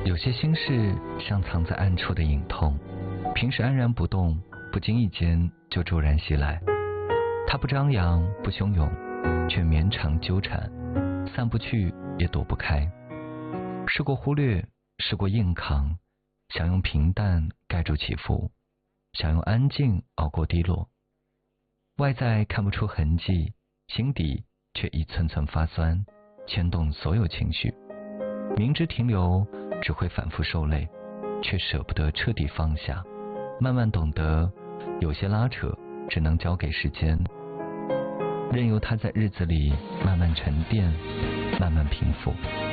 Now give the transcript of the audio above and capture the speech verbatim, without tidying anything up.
有些心事像藏在暗处的隐痛，平时安然不动，不经意间就骤然袭来。它不张扬不汹涌，却绵长纠缠，散不去也躲不开。试过忽略，试过硬扛，想用平淡盖住起伏，想用安静熬过低落。外在看不出痕迹，心底却一寸寸发酸，牵动所有情绪。明知停留只会反复受累，却舍不得彻底放下。慢慢懂得，有些拉扯只能交给时间，任由它在日子里慢慢沉淀，慢慢平复。